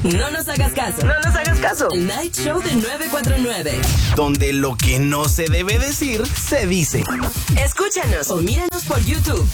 No nos hagas caso. No nos hagas caso. El Night Show de 949. Donde lo que no se debe decir, se dice. Escúchanos o míranos por YouTube.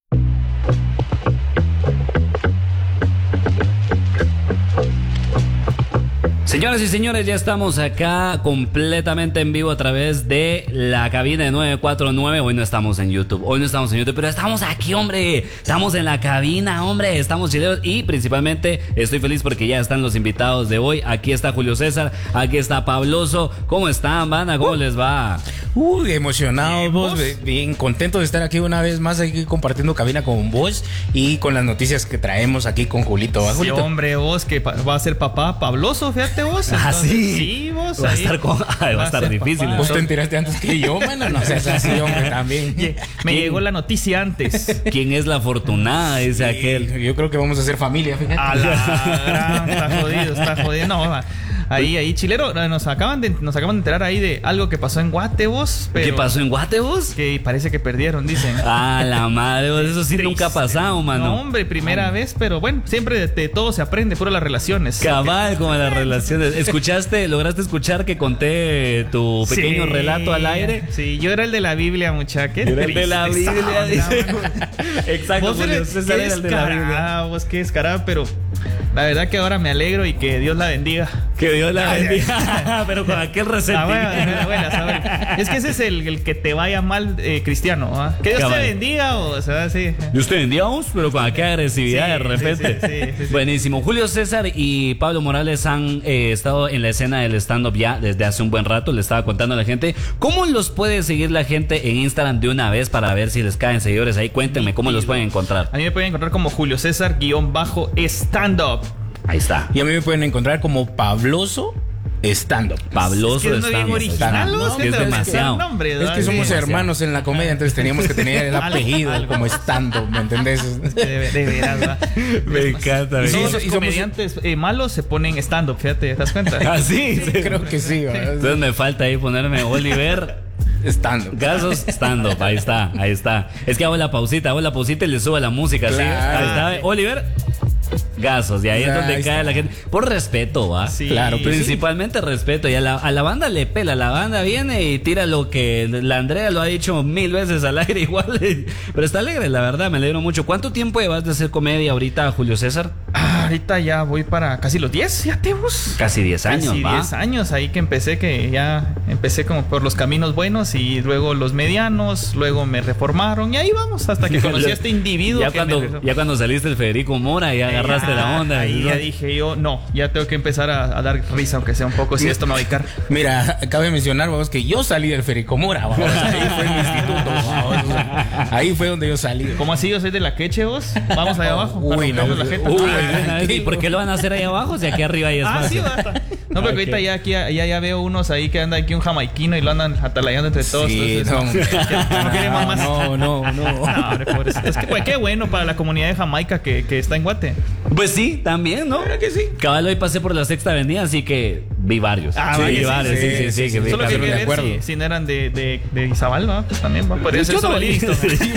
Señoras y señores, ya estamos acá completamente en vivo a través de la cabina de 949. Hoy no estamos en YouTube, pero estamos aquí, hombre. Estamos en la cabina, hombre. Estamos chileros y principalmente estoy feliz porque ya están los invitados de hoy. Aquí está Julio César, aquí está Pabloso. ¿Cómo están, banda? ¿Cómo les va? Emocionados, vos, bien contentos de estar aquí una vez más, aquí compartiendo cabina con vos y con las noticias que traemos aquí con Julito. Sí, Julito. hombre, vos que va a ser papá Pabloso, fíjate vos. Ah, sí. Sí, vos. Va a ahí. estar difícil. Papá. Vos te enteraste antes que yo, mano. No seas así, hombre, también. Me llegó la noticia antes. ¿Quién es la afortunada? Dice aquel. Yo creo que vamos a hacer familia, fíjate. A la gran, está jodido. No, ahí, chilero, nos acaban de enterar ahí de algo que pasó en Guate, vos. ¿Qué pasó en Guate, vos? Que parece que perdieron, dicen. Ah, la madre, vos, eso sí nunca ha pasado, mano. No, hombre, primera vez, pero bueno, siempre de todo se aprende, puro las relaciones. Cabal, como las relaciones. ¿Lograste escuchar que conté tu pequeño relato al aire? Sí, yo era el de la Biblia, muchacha. Era el de la Biblia, dice. Exacto, Julio César era el de la Biblia. Vos qué descarado, pero la verdad que ahora me alegro y que Dios la bendiga. Que Dios la bendiga. Pero con aquel resentimiento. Es que ese es el que te vaya mal, cristiano, ¿ah? Que Dios te bendiga, o sea, sí. Dios te bendiga, pero con aquella agresividad Sí, de repente. sí. Buenísimo. Julio César y Pablo Morales han estado en la escena del stand-up ya desde hace un buen rato. Le estaba contando a la gente. ¿Cómo los puede seguir la gente en Instagram de una vez para ver si les caen seguidores ahí? Cuéntenme cómo los pueden encontrar. A mí me pueden encontrar como Julio César_stand-up. Ahí está. Y a mí me pueden encontrar como Pabloso Stand-up. Pabloso es que stand-up. original, Es que es demasiado. Es que somos hermanos en la comedia, entonces teníamos que tener el apellido como stand-up, ¿me entendés? De veras, ¿va? Me encanta. Y somos- los comediantes malos se ponen stand-up, fíjate, ¿te das cuenta? Ah, sí. Creo que sí, ¿verdad? Entonces me falta ahí ponerme Oliver Stand-up. Gasos stand-up. Ahí está. Es que hago la pausita y le subo la música. ¿Sí? Claro. Ahí está. Oliver Gasos. Y ahí es donde Ahí cae está. la gente. Por respeto, ¿va? Sí. Claro, Principalmente respeto. Y a la banda le pela. La banda viene y tira lo que la Andrea lo ha dicho 1000 veces al aire igual. Pero está alegre, la verdad. Me alegro mucho. ¿Cuánto tiempo llevas de hacer comedia ahorita, Julio César? Ahorita ya voy para casi los 10, ya te vos. Casi 10 años, Casi ¿va? 10 años ahí que empecé como por los caminos buenos y luego los medianos, luego me reformaron y ahí vamos hasta que conocí a este individuo. Ya cuando saliste el Federico Mora y agarraste la onda. Ahí ya dije yo, no, ya tengo que empezar a dar risa aunque sea un poco, si esto me va a dedicar. Mira, cabe mencionar, vamos, que yo salí del Federico Mora, vamos. Ahí fue el instituto, vamos. Ahí fue donde yo salí. ¿Cómo así? Yo soy de la Queche, vos. Vamos allá abajo. Uy, no, la gente. ¿Y por qué lo van a hacer ahí abajo si aquí arriba hay espacio? Sí, basta. No, pero ahorita ya veo unos ahí que anda aquí un jamaiquino y lo andan atalayando entre todos. Sí, entonces, no queremos más. No. Hombre, pobrecito. Es que pues, qué bueno para la comunidad de Jamaica que está en Guate. Pues sí, también, ¿no? ¿Verdad que sí? Cabal, hoy pasé por la Sexta Avenida, así que vi varios. Sí, varios, sí, que vi. Solo que de ver acuerdo. si no eran de Izabal, ¿no? Pues también, ¿no? Podría ser Yo no, listo.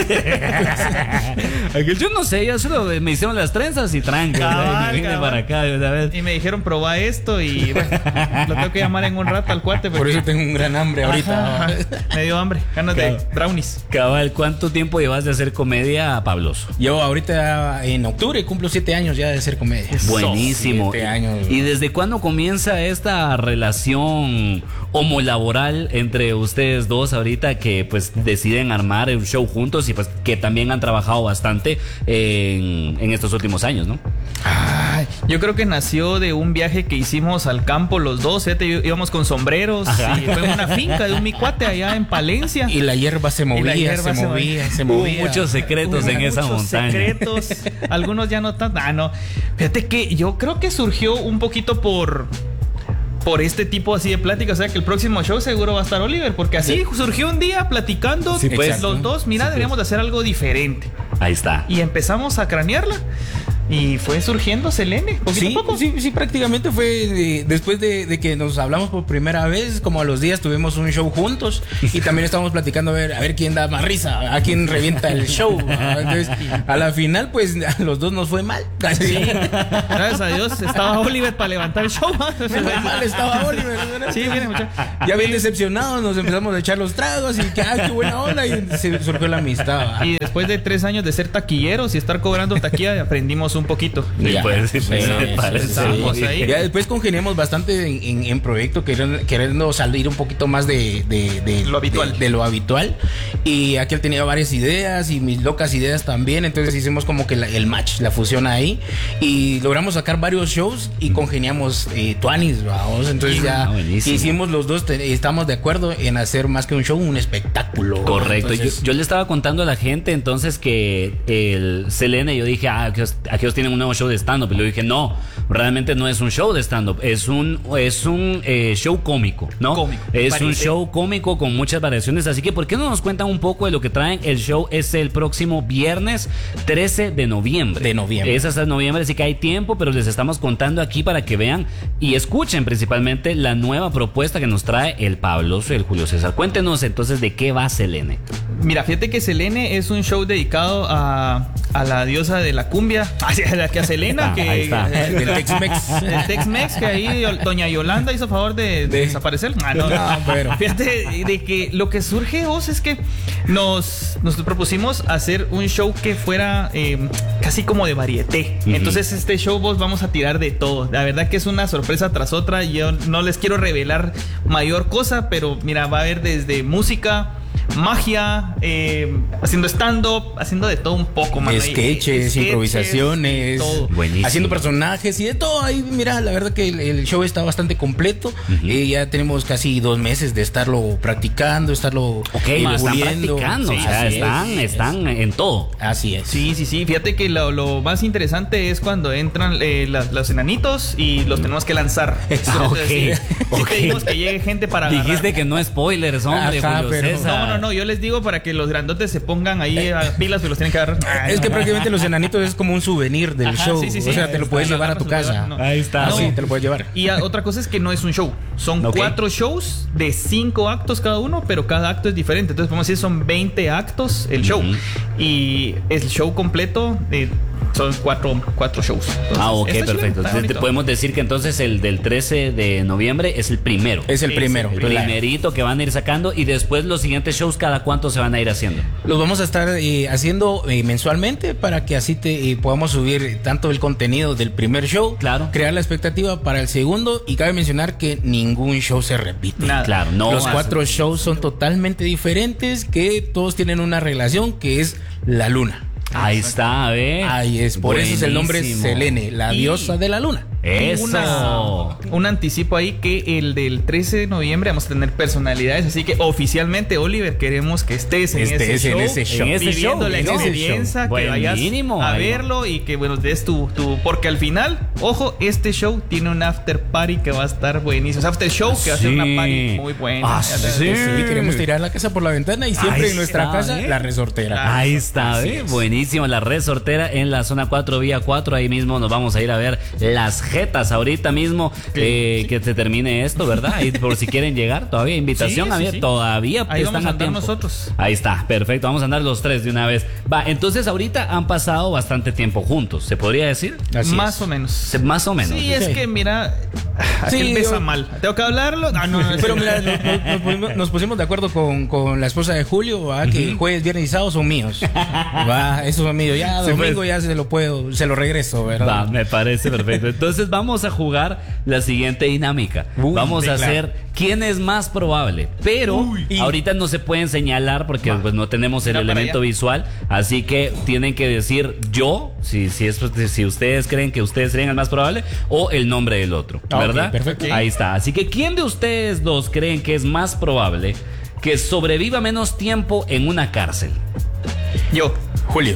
yo no sé, yo solo me hicieron las trenzas y tranca. Me vine para acá de una vez. Y me dijeron, probá esto y bueno, lo tengo que llamar en un rato al cuate. Por eso tengo un gran hambre ahorita. Ajá. Me dio hambre, ganas de brownies. Cabal, ¿cuánto tiempo llevas de hacer comedia, Pabloso? Yo ahorita en octubre cumplo 7 años ya de hacer comedia. Buenísimo. 7 años. ¿Y desde cuándo comienza esta relación homolaboral entre ustedes dos ahorita que pues deciden armar un show juntos y pues que también han trabajado bastante en estos últimos años, ¿no? Ay, yo creo que nació de un viaje que hicimos al campo los dos. Íbamos con sombreros. Ajá. Y fue en una finca de un mi cuate allá en Palencia. Y la hierba se movía, se Hubo movía. muchos secretos en esa montaña. Secretos. Algunos ya no tanto. No. Fíjate que yo creo que surgió un poquito por este tipo así de plática. O sea que el próximo show seguro va a estar Oliver. Porque así surgió un día platicando Sí, pues. los dos. Mira, deberíamos de hacer algo diferente. Ahí está. Y empezamos a cranearla. Y fue surgiendo Selene, poquito Sí, a poco. sí, prácticamente fue después de que nos hablamos por primera vez, como a los días tuvimos un show juntos y también estábamos platicando a ver quién da más risa, a quién revienta el show. Entonces, a la final, pues a los dos nos fue mal. Sí, gracias a Dios estaba Oliver para levantar el show. Fue mal, estaba Oliver. ¿Verdad? Sí, miren, muchachos. Ya bien decepcionados, nos empezamos a echar los tragos y que, qué buena onda, y se surgió la amistad. ¿Va? Y después de 3 años de ser taquilleros y estar cobrando taquilla, aprendimos un poquito. Sí, pues, sí, Sí, me parece. Estamos Sí. ahí. Ya después congeniamos bastante en proyecto, queriendo salir un poquito más de Lo habitual. De lo habitual. Y aquí él tenía varias ideas y mis locas ideas también. Entonces hicimos como que el match, la fusión ahí. Y logramos sacar varios shows y congeniamos tuanis, vamos. Entonces ya buenísimo. hicimos los dos, estamos de acuerdo en hacer más que un show, un espectáculo. Correcto. Entonces, Yo le estaba contando a la gente entonces que el Selene, yo dije, aquellos tienen un nuevo show de stand-up. Y le dije, no, realmente no es un show de stand-up, es un show cómico, ¿no? Cómico, es un variedad. show cómico con muchas variaciones. Así que, ¿por qué no nos cuentan un poco de lo que traen? El show es el próximo viernes 13 de noviembre. De noviembre. Es hasta noviembre, así que hay tiempo, pero les estamos contando aquí para que vean y escuchen principalmente la nueva propuesta que nos trae el Pabloso y el Julio César. Cuéntenos entonces de qué va Selene. Mira, fíjate que Selene es un show dedicado a la diosa de la cumbia, a Selena, que Ahí está. del Tex-Mex. el Tex-Mex, que ahí doña Yolanda hizo favor de desaparecer. No. Pero Fíjate de que lo que surge, vos, es que nos propusimos hacer un show que fuera casi como de varieté. Entonces este show, vos, vamos a tirar de todo. La verdad que es una sorpresa tras otra. Yo no les quiero revelar mayor cosa, pero mira, va a haber desde música, magia, haciendo stand-up, haciendo de todo un poco, mano. sketches, improvisaciones, todo. Buenísimo. haciendo personajes y de todo. Ahí, mira, la verdad que el show está bastante completo. Ya tenemos casi 2 meses de estarlo practicando, estarlo Ok, lo están puliendo. practicando, Sí, o sea, así están en todo. Así es. Sí. Fíjate que lo más interesante es cuando entran los enanitos y los tenemos que lanzar. Ok, Sí ok. pedimos que llegue gente para agarrar. Dijiste que no spoilers, hombre, Ajá, Julio pero- César. No, yo les digo para que los grandotes se pongan ahí a pilas, pero los tienen que agarrar. Es que prácticamente los enanitos es como un souvenir del Ajá, show. sí. O sea, te lo puedes Lo llevar a tu agarras, casa. no. Ahí está. Ah, sí, No. te lo puedes llevar. Y otra cosa es que no es un show. Son Ok. 4 shows de 5 actos cada uno, pero cada acto es diferente. Entonces, podemos decir, son 20 actos el show. Ujú. Y el show completo son 4 shows. Entonces, Ok, está chido, perfecto. está Te bonito. podemos decir que entonces el del 13 de noviembre es el primero. Es el primero. el claro. primerito que van a ir sacando y después los siguientes shows, ¿cada cuánto se van a ir haciendo? Los vamos a estar haciendo mensualmente para que así podamos subir tanto el contenido del primer show, Claro. crear la expectativa para el segundo, y cabe mencionar que ningún show se repite. Nada. Claro, no. Los 4 shows son totalmente diferentes, que todos tienen una relación que es la luna. Ahí está, ¿ve? Ahí es, por eso es el nombre Buenísimo. Selene, la Y- diosa de la luna. Eso. Un anticipo ahí que el del 13 de noviembre vamos a tener personalidades, así que oficialmente, Oliver, queremos que estés en Estés ese en show, ese show. En ese viviendo show, la en ese experiencia, show. que vayas Buenísimo, a ahí va. verlo y que bueno, des tu porque al final, ojo, este show tiene un after party que va a estar buenísimo, o sea, after show que va a ser una party muy buena. Ah, Ya sabes. sí. Sí, queremos tirar la casa por la ventana y siempre Ahí en nuestra está, casa ¿eh? la resortera. Ahí está, Así ¿eh? es. Buenísimo, la resortera en la zona 4, vía 4. Ahí mismo nos vamos a ir a ver las jetas ahorita mismo que se termine esto, ¿verdad? Y por si quieren llegar, todavía invitación, Sí, sí, había, sí. todavía Ahí están vamos a a andar tiempo. nosotros. Ahí está, perfecto, vamos a andar los 3 de una vez. Va, entonces ahorita han pasado bastante tiempo juntos, ¿se podría decir? Así Más es. o menos. Más o menos. Sí, es Sí. que mira, Sí, aquel besa yo- mal. ¿Tengo que hablarlo? Ah, no, Pero mira, nos pusimos de acuerdo con la esposa de Julio, ¿va? Que jueves, viernes y sábado son míos. Va, esos son míos. Ya Sí, domingo pues. ya se lo regreso, ¿verdad? Va, me parece perfecto. Entonces vamos a jugar la siguiente dinámica. Uy, Vamos sí, a claro. hacer quién es más probable. Pero ahorita no se pueden señalar porque pues no tenemos el Mira para elemento allá. visual. Así que tienen que decir yo, si ustedes creen que ustedes serían el más probable, o el nombre del otro. Ah, ok, ¿Verdad? perfecto. Ahí está. Así que ¿quién de ustedes dos creen que es más probable que sobreviva menos tiempo en una cárcel? Yo. Julio.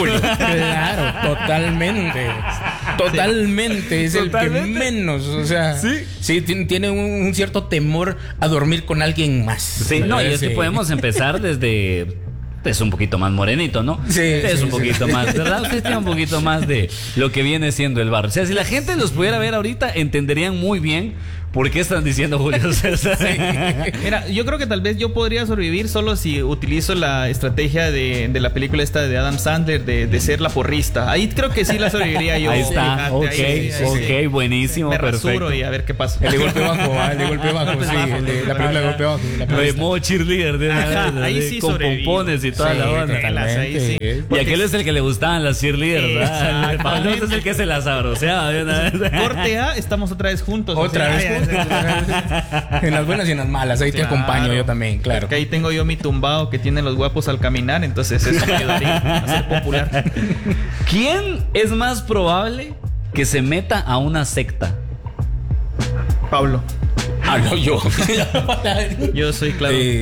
Claro, totalmente. Totalmente. Es ¿Totalmente? el que menos. O sea, sí, tiene un cierto temor a dormir con alguien más. Sí, no, y es que Sí. podemos empezar desde es un poquito más morenito, ¿no? Sí, es sí, un poquito sí. más, ¿verdad? Usted tiene un poquito más de lo que viene siendo el barrio. O sea, si la gente los pudiera ver ahorita, entenderían muy bien por qué están diciendo Julio César. Mira, yo creo que tal vez yo podría sobrevivir solo si utilizo la estrategia de la película esta de Adam Sandler de ser la porrista. Ahí creo que sí la sobreviviría yo. Ahí está, Fíjate, ok, ahí sí. ok, buenísimo, Me perfecto. rasuro y a ver qué pasa. El de golpe bajo, el de golpe bajo, sí, el de la película de golpe bajo. La Lo de película. modo cheerleader, de Ajá, ahí sí con sobrevivo. pompones y toda Sí, la onda. telas, ahí sí. Y aquel es el que le gustaban las cheerleaders, ¿verdad? El Pablo es el que se las abroceaba de una vez. Corte A, estamos otra vez juntos. Otra O vez sea, juntos. En las buenas y en las malas, ahí te Claro. acompaño yo también, claro. Porque ahí tengo yo mi tumbado que tiene los guapos al caminar, entonces eso me ayudaría a ser popular. ¿Quién es más probable que se meta a una secta? Pablo. Hablo yo. Yo soy claro.